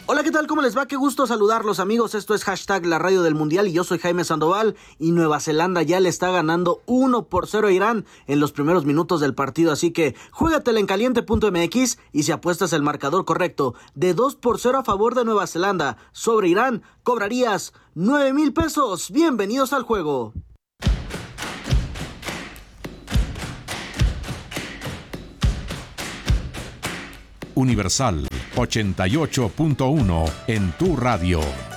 Hola, ¿qué tal? ¿Cómo les va? Qué gusto saludarlos, amigos. Esto es hashtag La Radio del Mundial y yo soy Jaime Sandoval. Y Nueva Zelanda ya le está ganando 1-0 a Irán en los primeros minutos del partido. Así que juégatela en caliente.mx y si apuestas el marcador correcto de 2-0 a favor de Nueva Zelanda sobre Irán, cobrarías 9,000 pesos. Bienvenidos al juego. Universal 88.1 en tu radio.